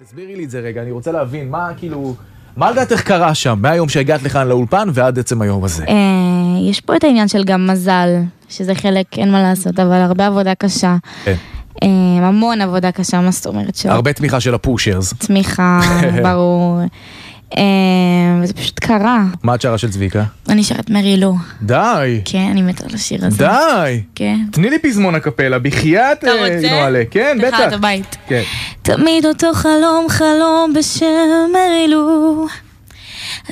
תסבירי לי את זה רגע, אני רוצה להבין, מה לדעתך קרה שם, מהיום שהגעת לכאן לאולפן ועד עצם היום הזה? יש פה את העניין של גם מזל, שזה חלק, אין מה לעשות, אבל הרבה עבודה קשה. כן. המון עבודה קשה, מה זאת אומרת שלא? הרבה תמיכה של הפושרס. תמיכה, ברור. וזה פשוט קרה. מה את שרה של צביקה? אני שרת מרי לו. די. כן, אני מתה על השיר הזה. די. כן. תני לי פזמון הקפלה, בחייאת. אתה רוצה? כן, בטח. לך את הבית. כן. תמיד אותו חלום, חלום בשם מרי לו.